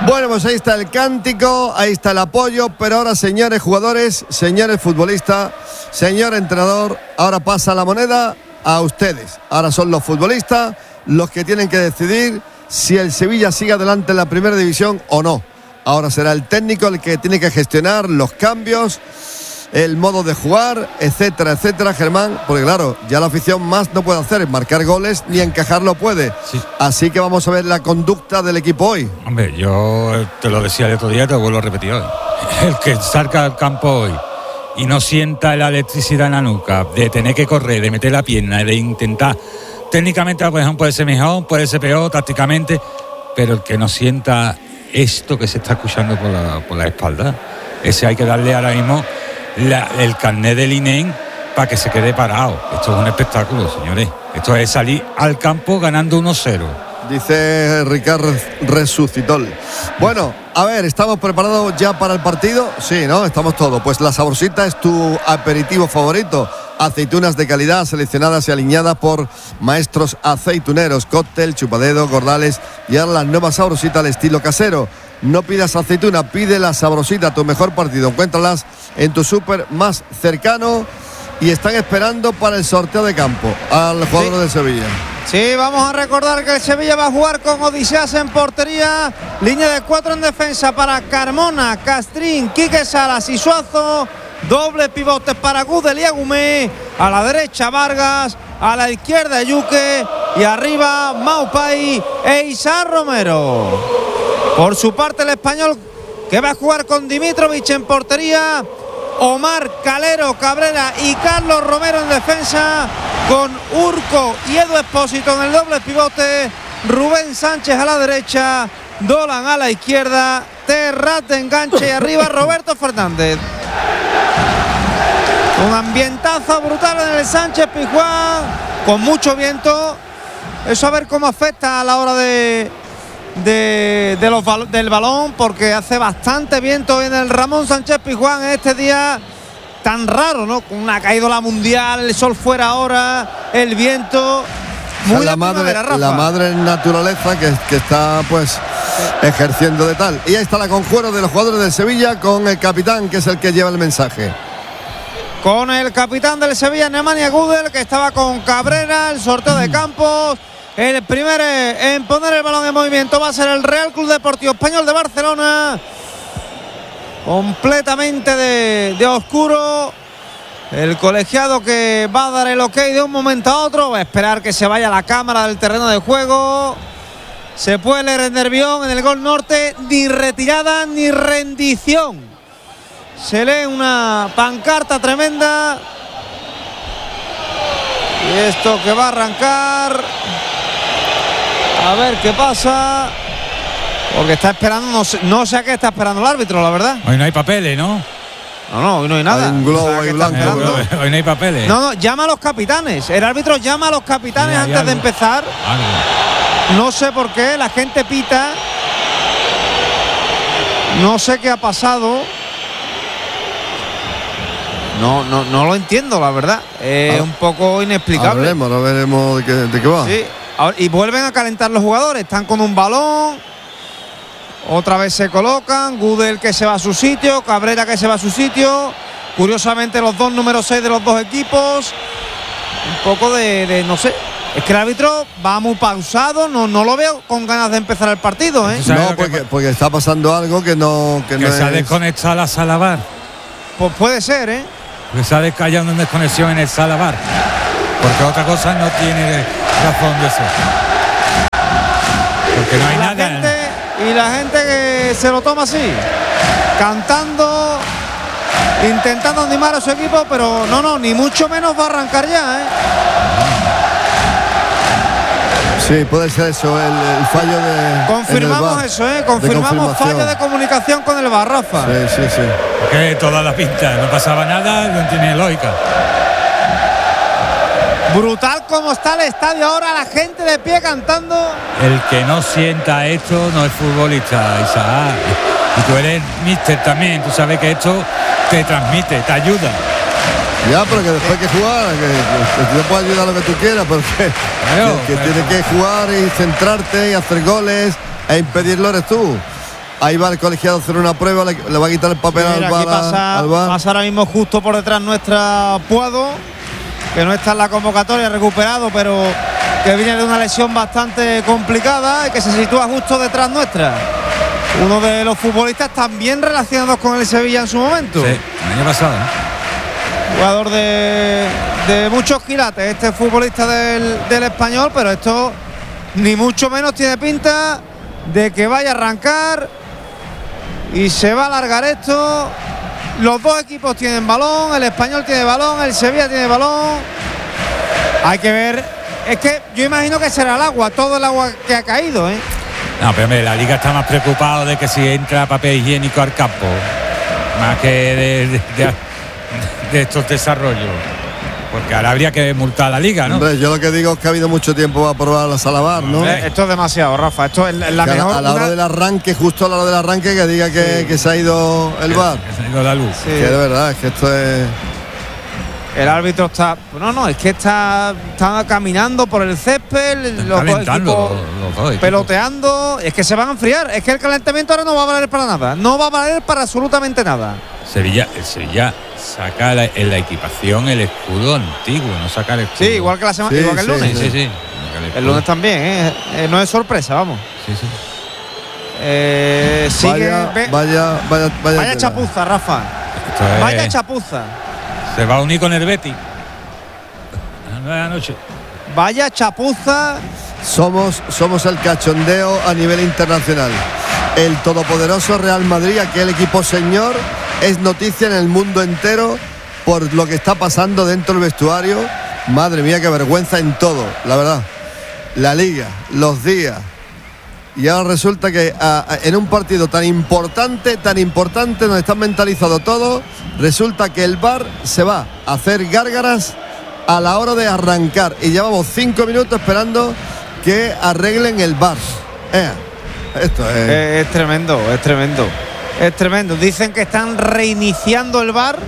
Bueno, pues ahí está el cántico, ahí está el apoyo, pero ahora, señores jugadores, señores futbolistas, señor entrenador, ahora pasa la moneda a ustedes. Ahora son los futbolistas los que tienen que decidir si el Sevilla sigue adelante en la primera división o no. Ahora será el técnico el que tiene que gestionar los cambios, el modo de jugar, etcétera, etcétera, Germán, porque claro, ya la afición más no puede hacer, marcar goles ni encajarlo puede. Sí. Así que vamos a ver la conducta del equipo hoy. Hombre, yo te lo decía el otro día, te lo vuelvo a repetir hoy. El que salga al campo hoy y no sienta la electricidad en la nuca, de tener que correr, de meter la pierna, de intentar, técnicamente por ejemplo puede ser mejor, puede ser peor, tácticamente, pero el que no sienta esto que se está escuchando por la espalda, ese hay que darle ahora mismo el carnet del INEM para que se quede parado. Esto es un espectáculo, señores. Esto es salir al campo ganando 1-0. Dice Ricardo Resucitol. Bueno, a ver, ¿estamos preparados ya para el partido? Sí, ¿no? Estamos todos. Pues la Sabrosita es tu aperitivo favorito. Aceitunas de calidad seleccionadas y aliñadas por maestros aceituneros. Cóctel, chupadedo, gordales y ahora la nueva Sabrosita al estilo casero. No pidas aceituna, pide la Sabrosita, tu mejor partido. Encuéntralas en tu súper más cercano y están esperando para el sorteo de campo al jugador del Sevilla. Sí, vamos a recordar que el Sevilla va a jugar con Odiseas en portería, línea de 4 en defensa para Carmona, Castrín, Quique Salas y Suazo, doble pivote para Gudel y Agumé, a la derecha Vargas, a la izquierda Yuque y arriba Maupay e Isa Romero. Por su parte el español que va a jugar con Dimitrovic en portería, Omar, Calero, Cabrera y Carlos Romero en defensa, con Urco y Edu Espósito en el doble pivote, Rubén Sánchez a la derecha, Dolan a la izquierda, Terrat de enganche y arriba Roberto Fernández. Un ambientazo brutal en el Sánchez Pizjuán, con mucho viento. Eso a ver cómo afecta a la hora del balón, porque hace bastante viento en el Ramón Sánchez Pizjuán en este día tan raro, ¿no? Con una caída la mundial, el sol fuera ahora, el viento. Muy la madre naturaleza que está pues ejerciendo de tal. Y ahí está la conjura de los jugadores del Sevilla con el capitán, que es el que lleva el mensaje. Con el capitán del Sevilla, Nemanja Gudel, que estaba con Cabrera, el sorteo de campos. El primero en poner el balón en movimiento va a ser el Real Club Deportivo Español de Barcelona. Completamente de oscuro. El colegiado que va a dar el ok de un momento a otro. Va a esperar que se vaya la cámara del terreno de juego. Se puede leer en Nervión, en el gol norte, ni retirada ni rendición. Se lee una pancarta tremenda. Y esto que va a arrancar. A ver qué pasa. Porque está esperando, no sé a qué está esperando el árbitro, la verdad. Hoy no hay papeles, ¿no? No, hoy no hay nada. Hay un globo ahí blanco. Hoy no hay papeles. No, llama a los capitanes. El árbitro llama a los capitanes antes de empezar. No sé por qué, la gente pita. No sé qué ha pasado. No lo entiendo, la verdad. Es un poco inexplicable. Ahora veremos de qué va. Sí. Y vuelven a calentar los jugadores. Están con un balón. Otra vez se colocan. Gudel que se va a su sitio. Cabrera que se va a su sitio. Curiosamente los dos números 6 de los dos equipos. Un poco de no sé. Es que el árbitro va muy pausado. No lo veo con ganas de empezar el partido, ¿eh? No, porque está pasando algo que no se ha desconectado la sala VAR. Pues puede ser, ¿eh? Que se ha descallado una desconexión en el sala VAR. Porque otra cosa no tiene razón de ser. Porque no hay nada. Y la gente que se lo toma así, cantando, intentando animar a su equipo, pero no, ni mucho menos va a arrancar ya, ¿eh? Sí, puede ser eso, el fallo de... Confirmamos eso, ¿eh? Confirmamos fallo de comunicación con el VAR, Rafa. Sí. Porque toda la pinta, no pasaba nada, no tiene lógica. Brutal como está el estadio ahora, la gente de pie cantando. El que no sienta esto no es futbolista, Isaac. Y tú eres míster también, tú sabes que esto te transmite, te ayuda. Ya, pero que después hay que jugar, que te puede ayudar lo que tú quieras, pero que tienes que jugar y centrarte y hacer goles e impedirlo eres tú. Ahí va el colegiado a hacer una prueba, le va a quitar el papel al Mira, VAR. aquí pasa ahora mismo justo por detrás nuestra Puado, que no está en la convocatoria, recuperado, pero que viene de una lesión bastante complicada y que se sitúa justo detrás nuestra. Uno de los futbolistas también relacionados con el Sevilla en su momento. Sí, el año pasado, ¿eh? Jugador de muchos quilates, este futbolista del Español, pero esto ni mucho menos tiene pinta de que vaya a arrancar y se va a alargar esto. Los dos equipos tienen balón, el Español tiene balón, el Sevilla tiene balón. Hay que ver, es que yo imagino que será el agua, todo el agua que ha caído, ¿eh? No, pero hombre, la liga está más preocupada de que si entra papel higiénico al campo, más que de estos desarrollos. Porque ahora habría que multar a la liga, ¿no? Hombre, yo lo que digo es que ha habido mucho tiempo para probar la sala VAR, ¿no? Esto es demasiado, Rafa. Esto es la Que mejor. a la hora del arranque, justo a la hora del arranque, que diga que se ha ido el VAR. Que se ha ido la luz. Sí. Que de verdad, es que esto es. El árbitro está. No, es que está caminando por el césped, los dos calentando equipos los dos equipos. peloteando. Es que se van a enfriar. Es que el calentamiento ahora no va a valer para nada. No va a valer para absolutamente nada. El Sevilla saca en la equipación el escudo antiguo, no saca el escudo. Sí, igual que la semana, Sí, igual que el sí, lunes. Sí. El lunes también, no es sorpresa, vamos. Sí. Sigue. Vaya tela. Chapuza, Rafa. Esto es- Vaya chapuza. Se va a unir con el Betis. A las 9 de la noche. Vaya chapuza. Somos el cachondeo a nivel internacional. El todopoderoso Real Madrid, aquel equipo señor, es noticia en el mundo entero por lo que está pasando dentro del vestuario. Madre mía, qué vergüenza en todo, la verdad. La liga, los días. Y ahora resulta que en un partido tan importante, donde están mentalizados todos, resulta que el VAR se va a hacer gárgaras a la hora de arrancar. Y llevamos 5 minutos esperando que arreglen el VAR. Esto es. Es tremendo, es tremendo. Es tremendo. Dicen que están reiniciando el VAR.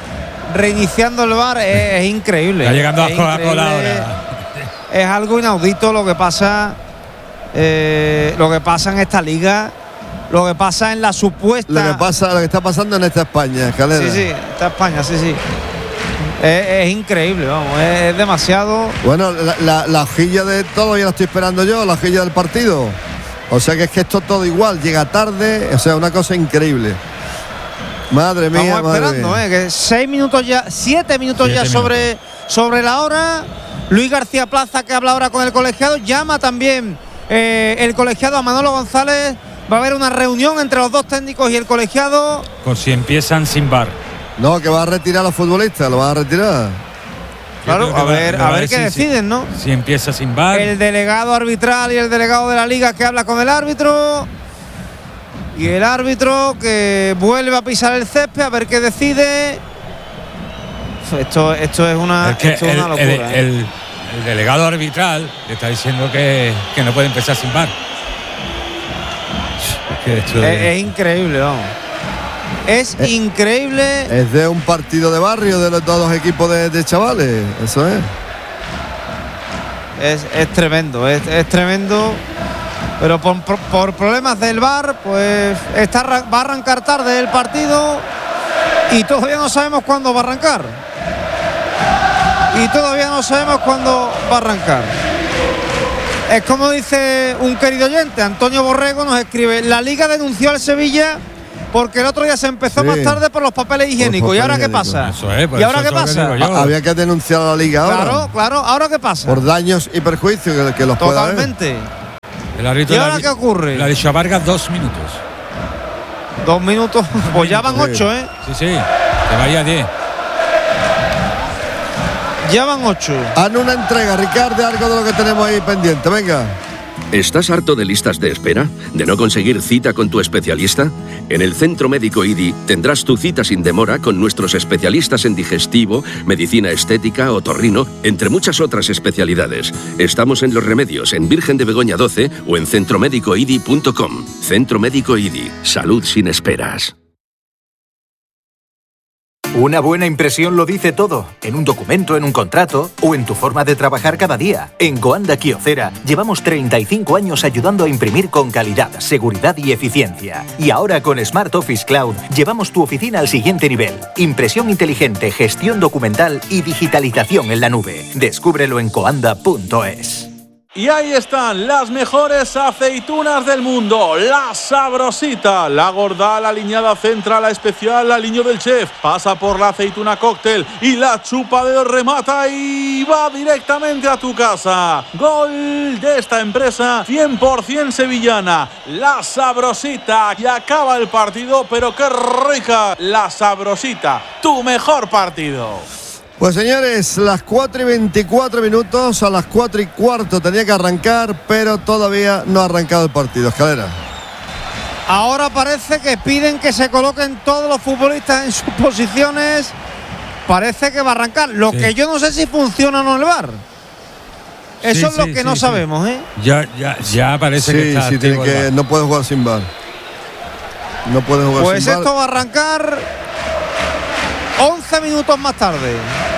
Es increíble. Está llegando a Es Coca-Cola increíble. ahora. Es algo inaudito lo que pasa. Lo que pasa en esta liga. Lo que pasa en la supuesta. Lo que está pasando en esta España, Escalera. Sí, esta España, sí. Es increíble, vamos, es demasiado. Bueno, la hojilla de todo ya la estoy esperando yo, la hojilla del partido. O sea que es que esto todo igual, llega tarde, o sea, una cosa increíble. Madre mía, Estamos esperando, que 6 minutos ya, 7 minutos ya sobre la hora. Luis García Plaza, que habla ahora con el colegiado, llama también el colegiado a Manolo González. Va a haber una reunión entre los dos técnicos y el colegiado. Por si empiezan sin VAR. No, que va a retirar a los futbolistas, lo van a retirar. Claro, a ver qué deciden, ¿no? Si empieza sin VAR. El delegado arbitral y el delegado de la liga que habla con el árbitro. Y el árbitro que vuelve a pisar el césped a ver qué decide. Esto es una, Es que esto es una locura. el delegado arbitral le está diciendo que no puede empezar sin VAR. Es que esto Es increíble, vamos. Es increíble. Es de un partido de barrio de los dos equipos de chavales, eso es. Es tremendo, es tremendo. Pero por problemas del VAR, pues va a arrancar tarde el partido y todavía no sabemos cuándo va a arrancar. Es como dice un querido oyente, Antonio Borrego nos escribe: la Liga denunció al Sevilla porque el otro día se empezó más tarde por los papeles higiénicos. ¿Y ahora qué pasa? Eso es, ¿Y ahora qué pasa? Había que denunciar a la liga ahora. Claro, ¿ahora qué pasa? Por daños y perjuicios que los pueda haber. Totalmente. El árbitro ¿Y ahora qué ocurre? Le ha dicho a Vargas 2 minutos. 2 minutos, pues ya van 8, ¿eh? Sí, que vaya 10. Ya van 8. Haz una entrega, Ricardo, algo de lo que tenemos ahí pendiente, venga. ¿Estás harto de listas de espera? ¿De no conseguir cita con tu especialista? En el Centro Médico IDI tendrás tu cita sin demora con nuestros especialistas en digestivo, medicina estética, otorrino, entre muchas otras especialidades. Estamos en Los Remedios, en Virgen de Begoña 12 o en centromédicoidi.com. Centro Médico IDI. Salud sin esperas. Una buena impresión lo dice todo, en un documento, en un contrato o en tu forma de trabajar cada día. En Coanda Kyocera llevamos 35 años ayudando a imprimir con calidad, seguridad y eficiencia. Y ahora con Smart Office Cloud llevamos tu oficina al siguiente nivel. Impresión inteligente, gestión documental y digitalización en la nube. Descúbrelo en coanda.es. Y ahí están las mejores aceitunas del mundo. La Sabrosita, la gorda, la aliñada central, la especial, la aliño del chef. Pasa por la aceituna cóctel y la chupa de remata y va directamente a tu casa. Gol de esta empresa 100% sevillana. La Sabrosita. Y acaba el partido, pero qué rica. La Sabrosita, tu mejor partido. Pues señores, las 4:24, a las 4:15 tenía que arrancar, pero todavía no ha arrancado el partido. Escalera. Ahora parece que piden que se coloquen todos los futbolistas en sus posiciones. Parece que va a arrancar. Lo que yo no sé si funciona o no el VAR. Eso es lo que no sabemos, ¿eh? Ya parece que está tiene que, no puede jugar sin VAR. No puede jugar sin VAR. Pues esto va a arrancar 11 minutos más tarde.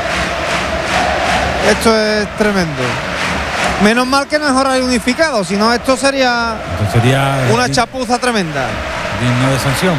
Esto es tremendo. Menos mal que no es horario unificado, si no esto sería una chapuza tremenda. Digno de sanción.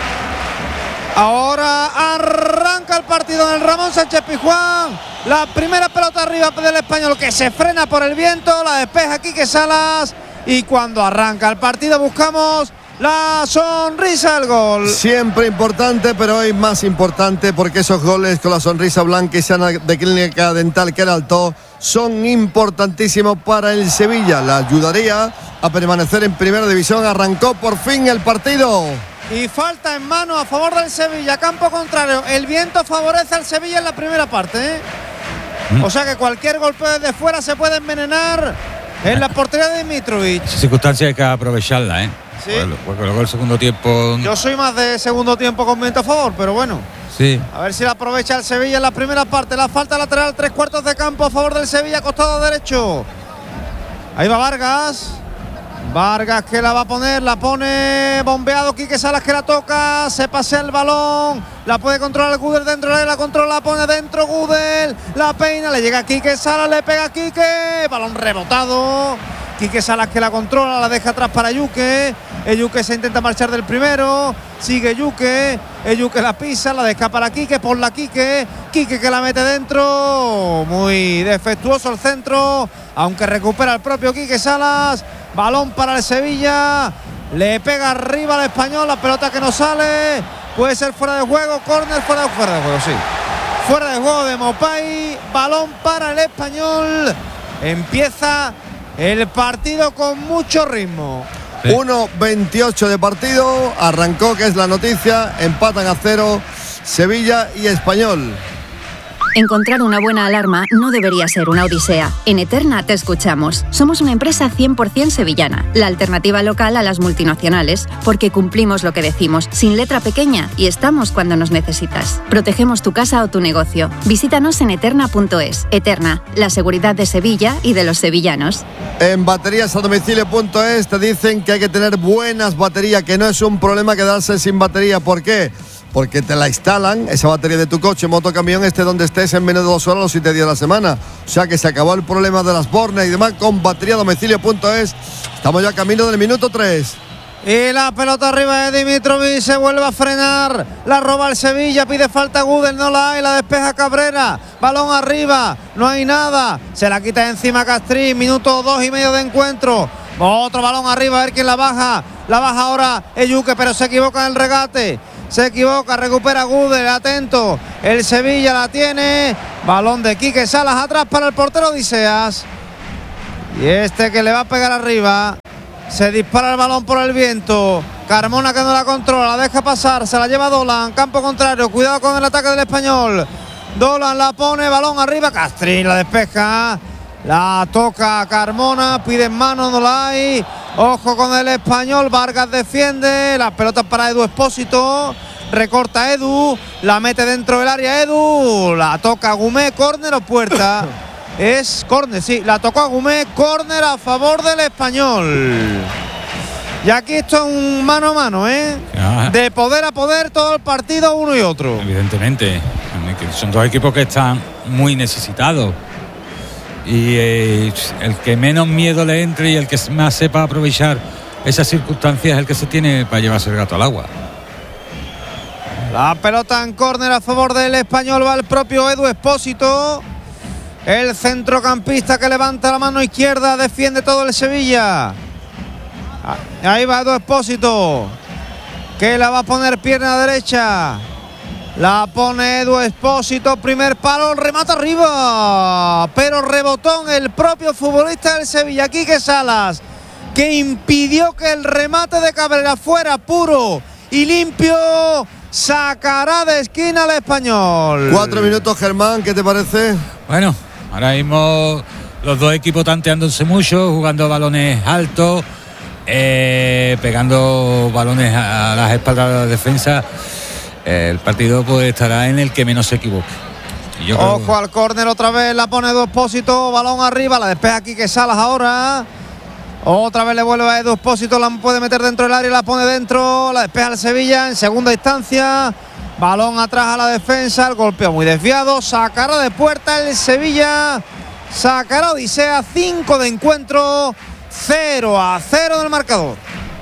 Ahora arranca el partido en el Ramón Sánchez Pizjuán. La primera pelota arriba del Español, que se frena por el viento, la despeja Quique Salas. Y cuando arranca el partido buscamos la sonrisa al gol. Siempre importante, pero hoy más importante, porque esos goles con la sonrisa blanca y sana de Clínica Dental Queraltó son importantísimos para el Sevilla. La ayudaría a permanecer en primera división. Arrancó por fin el partido. Y falta en mano a favor del Sevilla, campo contrario. El viento favorece al Sevilla en la primera parte, ¿eh? O sea que cualquier golpe desde fuera se puede envenenar en la portería de Dimitrovic. Circunstancia hay que aprovecharla, ¿eh? Sí. Porque luego el segundo tiempo. Yo soy más de segundo tiempo con viento a favor, pero bueno. Sí. A ver si la aprovecha el Sevilla en la primera parte. La falta lateral, 3/4 de campo a favor del Sevilla, costado derecho. Ahí va Vargas. Vargas que la va a poner, la pone bombeado. Quique Salas que la toca, se pasea el balón, la puede controlar Gudel dentro de la controla, la pone dentro Gudel, la peina, le llega a Quique Salas, le pega a Quique, balón rebotado. Quique Salas que la controla, la deja atrás para Yuque. Yuque se intenta marchar del primero, sigue Yuque, Yuque la pisa, la deja para Quique, por la Quique que la mete dentro, muy defectuoso el centro, aunque recupera el propio Quique Salas. Balón para el Sevilla, le pega arriba al Español, la pelota que no sale, puede ser fuera de juego, córner, fuera de juego, sí. Fuera de juego de Mopay, balón para el Español. Empieza el partido con mucho ritmo. 1:28 de partido, arrancó, que es la noticia, empatan a 0 Sevilla y Español. Encontrar una buena alarma no debería ser una odisea. En Eterna te escuchamos. Somos una empresa 100% sevillana, la alternativa local a las multinacionales, porque cumplimos lo que decimos, sin letra pequeña, y estamos cuando nos necesitas. Protegemos tu casa o tu negocio. Visítanos en eterna.es. Eterna, la seguridad de Sevilla y de los sevillanos. En bateríasadomicilio.es te dicen que hay que tener buenas baterías, que no es un problema quedarse sin batería. ¿Por qué? Porque te la instalan, esa batería de tu coche, moto, camión, esté donde estés, en menos de 2 horas, los 7 días de la semana. O sea que se acabó el problema de las bornes y demás con bateriadomicilio.es. Estamos ya camino del minuto 3. Y la pelota arriba de Dimitrovic, se vuelve a frenar, la roba el Sevilla, pide falta Gudel, no la hay, la despeja Cabrera, balón arriba, no hay nada, se la quita encima Castrín, minuto 2,5 de encuentro. Otro balón arriba, a ver quién la baja ahora Yuque, pero se equivoca en el regate. Se equivoca, recupera Gudel, atento. El Sevilla la tiene. Balón de Quique Salas atrás para el portero Odiseas. Y este que le va a pegar arriba. Se dispara el balón por el viento. Carmona que no la controla, la deja pasar. Se la lleva Dolan, campo contrario. Cuidado con el ataque del Español. Dolan la pone, balón arriba. Castrín la despeja. La toca Carmona, pide en mano, no la hay. Ojo con el Español, Vargas defiende. Las pelotas para Edu Expósito. Recorta Edu, la mete dentro del área Edu. La toca Gumé, córner o puerta. Es córner, sí, la tocó a Gumé, córner a favor del Español. Y aquí esto es un mano a mano, de poder a poder todo el partido uno y otro. Evidentemente, son dos equipos que están muy necesitados. Y el que menos miedo le entre y el que más sepa aprovechar esas circunstancias es el que se tiene para llevarse el gato al agua. La pelota en córner a favor del Español, va el propio Edu Expósito, el centrocampista que levanta la mano izquierda, defiende todo el Sevilla. Ahí va Edu Expósito, que la va a poner pierna derecha. La pone Edu Expósito, primer palo, remata arriba, pero rebotó en el propio futbolista del Sevilla, Quique Salas, que impidió que el remate de Cabrera fuera puro y limpio. Sacará de esquina al Español. 4 minutos, Germán, ¿qué te parece? Bueno, ahora mismo los dos equipos tanteándose mucho, jugando balones altos, pegando balones a las espaldas de la defensa. El partido pues estará en el que menos se equivoque. Ojo al córner otra vez, la pone Edu Expósito, balón arriba, la despeja Quique Salas ahora. Otra vez le vuelve a Edu Expósito, la puede meter dentro del área, la pone dentro, la despeja el Sevilla en segunda instancia. Balón atrás a la defensa, el golpeo muy desviado, sacará de puerta el Sevilla, sacará Odisea, 5 de encuentro, 0-0 del marcador.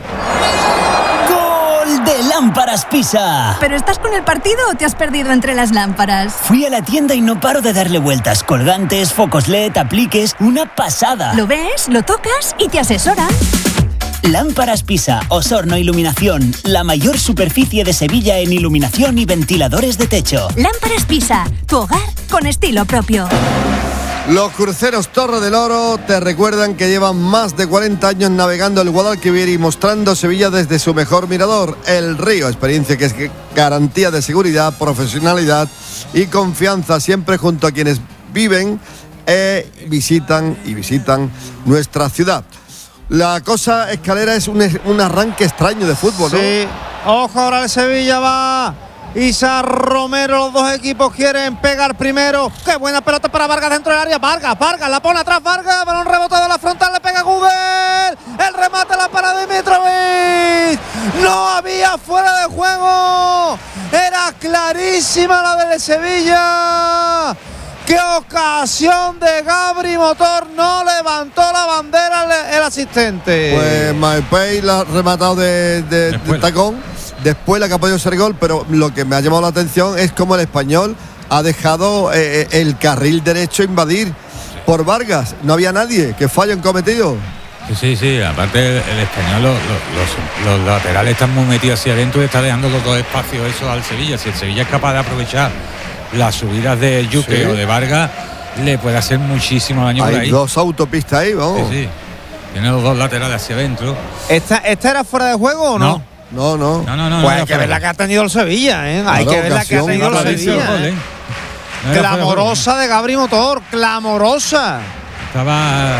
¡Gol de Lámparas Pisa! ¿Pero estás con el partido o te has perdido entre las lámparas? Fui a la tienda y no paro de darle vueltas. Colgantes, focos LED, apliques, una pasada. Lo ves, lo tocas y te asesoran. Lámparas Pisa, Osorno Iluminación, la mayor superficie de Sevilla en iluminación y ventiladores de techo. Lámparas Pisa, tu hogar con estilo propio. Los cruceros Torre del Oro te recuerdan que llevan más de 40 años navegando el Guadalquivir y mostrando Sevilla desde su mejor mirador, el río. Experiencia que es garantía de seguridad, profesionalidad y confianza, siempre junto a quienes viven visitan nuestra ciudad. La cosa, Escalera, es un arranque extraño de fútbol, ¿no? Sí, ojo, ahora el Sevilla va. Isa Romero, los dos equipos quieren pegar primero. Qué buena pelota para Vargas dentro del área. Vargas, la pone atrás Vargas. Balón rebotado a la frontal, le pega Google. El remate la para Dimitrovic. No había fuera de juego. Era clarísima la del Sevilla. ¡Qué ocasión de Gabri Motor! No levantó la bandera el asistente. Pues Maipay la ha rematado de tacón. Después la que ha podido ser gol, pero lo que me ha llamado la atención es cómo el Español ha dejado el carril derecho invadir por Vargas. No había nadie, que fallo han cometido. Sí, aparte el Español, los laterales están muy metidos hacia adentro y está dejando los dos espacios esos al Sevilla. Si el Sevilla es capaz de aprovechar las subidas de Yuque o de Vargas, le puede hacer muchísimo daño. Hay por ahí. Dos autopistas ahí, vamos. Sí. Tiene los dos laterales hacia adentro. ¿Esta era fuera de juego o no? No. Pues hay que ver la que ha tenido el Sevilla, ¿eh? Hay que ver la que ha tenido el Sevilla. Clamorosa de Gabri Motor, clamorosa. Estaba,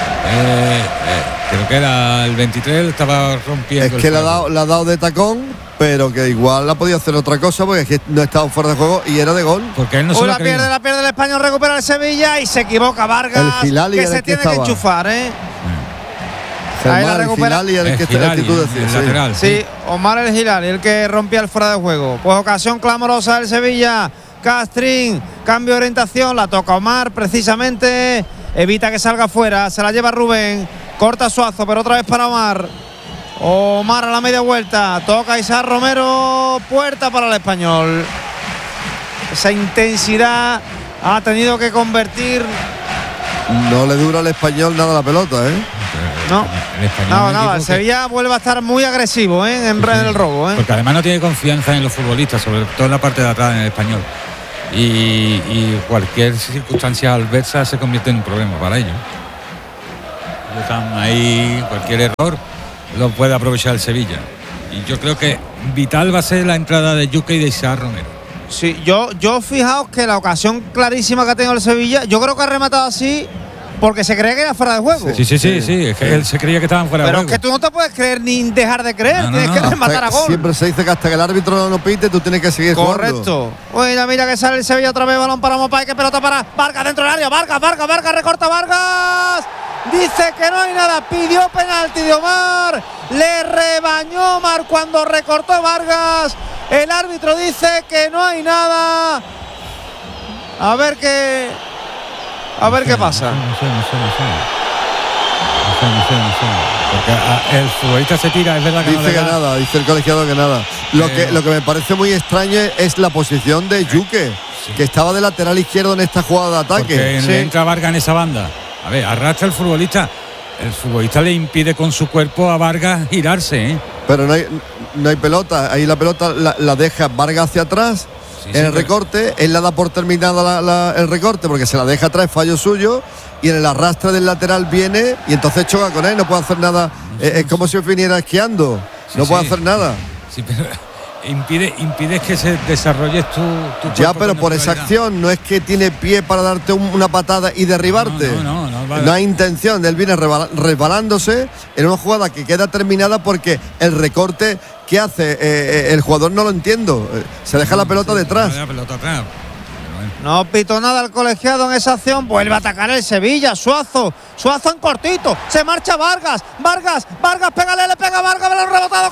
creo que era el 23, estaba rompiendo. Es que le ha dado de tacón, pero que igual ha podido hacer otra cosa porque es que no estaba fuera de juego y era de gol. Porque él no se la pierde el Español, recupera el Sevilla y se equivoca Vargas. El Hilali que se tiene que enchufar, ¿eh? Ahí la recupera. El que tú decías, lateral, sí, Omar el Hilali, el que rompía el fuera de juego. Pues ocasión clamorosa del Sevilla. Castrín, cambio de orientación, la toca Omar precisamente, evita que salga fuera, se la lleva Rubén, corta Suazo, pero otra vez para Omar. Omar a la media vuelta, toca Isa Romero, puerta para el Español. Esa intensidad ha tenido que convertir. No le dura al Español nada la pelota, ¿eh? No, nada. El Sevilla vuelve a estar muy agresivo, ¿eh? En el robo, ¿eh? Porque además no tiene confianza en los futbolistas, sobre todo en la parte de atrás en el Español. Y cualquier circunstancia adversa se convierte en un problema para ellos. Están ahí, cualquier error lo puede aprovechar el Sevilla. Y yo creo que vital va a ser la entrada de Yuque y de Isaac Romero. Sí, yo fijaos que la ocasión clarísima que ha tenido el Sevilla, yo creo que ha rematado así porque se creía que era fuera de juego. Sí. Es que él se creía que estaban fuera de juego. Pero es que tú no te puedes creer ni dejar de creer. Tienes que rematar a gol. Siempre se dice que hasta que el árbitro no pite, tú tienes que seguir jugando. Correcto. Mira que sale el Sevilla otra vez. Balón para Mopay. Que pelota para Vargas dentro del área. Vargas. Recorta Vargas. Dice que no hay nada. Pidió penalti de Omar. Le rebañó Omar cuando recortó Vargas. El árbitro dice que no hay nada. A ver qué pasa. No sé. Porque el futbolista se tira, es verdad que dice no le da. que nada, dice el colegiado que nada. Lo que me parece muy extraño es la posición de Yuque, que estaba de lateral izquierdo en esta jugada de ataque. Porque le entra Vargas en esa banda. A ver, arrastra el futbolista. El futbolista le impide con su cuerpo a Vargas girarse, ¿eh? Pero no hay pelota. Ahí la pelota la deja Vargas hacia atrás. En el recorte, él la da por terminada el recorte porque se la deja atrás, fallo suyo, y en el arrastre del lateral viene y entonces choca con él, no puede hacer nada. Es como si viniera esquiando, no puede hacer nada. Sí, pero impides que se desarrolles tu ya, pero por esa acción no es que tiene pie para darte una patada y derribarte. No hay intención. Él viene resbalándose en una jugada que queda terminada porque el recorte que hace el jugador no lo entiendo. Se deja la pelota detrás. No pitó nada el colegiado en esa acción. Vuelve a atacar el Sevilla. Suazo en cortito. Se marcha Vargas. Pégale, le pega Vargas. Balón rebotado,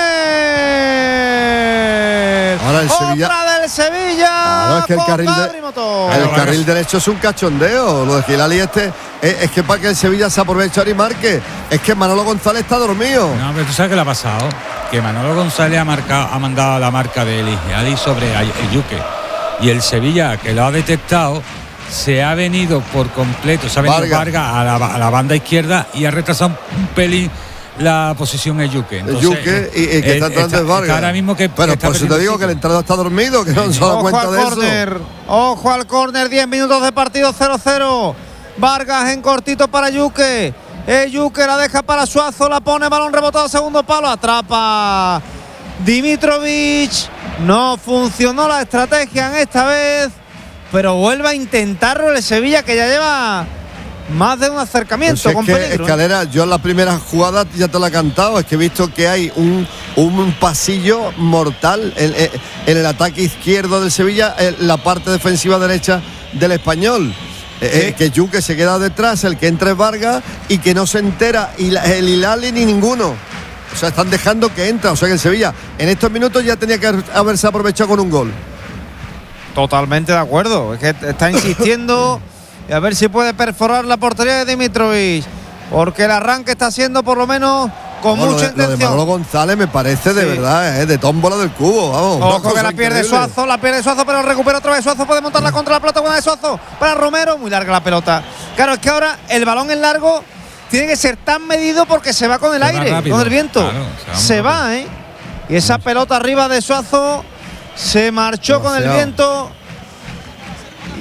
córner. Ahora el Sevilla. Otra del Sevilla. Ahora es que el carril derecho es un cachondeo. Lo de Gilali es que para que el Sevilla se aproveche y marque. Es que Manolo González está dormido. No, pero tú sabes qué le ha pasado. Que Manolo González ha mandado la marca de Gilali sobre Yuque. Y el Sevilla, que lo ha detectado, se ha venido por completo. Se ha venido Vargas a la banda izquierda y ha retrasado un pelín la posición de Yuque. Yuque y que está entrando es Vargas. Ahora mismo bueno, por eso te digo que el entrenador está dormido, que no se da cuenta de eso. Ojo al córner, 10 minutos de partido, 0-0. Vargas en cortito para Yuque. Yuque la deja para Suazo, la pone, balón rebotado, segundo palo, atrapa Dimitrovic. No funcionó la estrategia en esta vez, pero vuelve a intentarlo el Sevilla, que ya lleva más de un acercamiento pues con peligro. Escalera, yo en la primera jugada ya te lo he cantado, es que he visto que hay un pasillo mortal en el ataque izquierdo del Sevilla, en la parte defensiva derecha del Español. Que Yuque se queda detrás, el que entra es Vargas y que no se entera el Hilali ni ninguno. O sea, están dejando que entra. O sea, que el Sevilla en estos minutos ya tenía que haberse aprovechado con un gol. Totalmente de acuerdo. Es que está insistiendo y a ver si puede perforar la portería de Dimitrovic, porque el arranque está siendo por lo menos con mucha intención. Lo de Manolo González me parece de verdad, de tómbola del cubo. Vamos. Ojo que la pierde Suazo, pero recupera otra vez Suazo, puede montarla contra la pelota, buena de Suazo para Romero, muy larga la pelota. Claro, es que ahora el balón en largo tiene que ser tan medido porque se va con el aire, con el viento. Claro, se va, Y esa pelota arriba de Suazo se marchó con el viento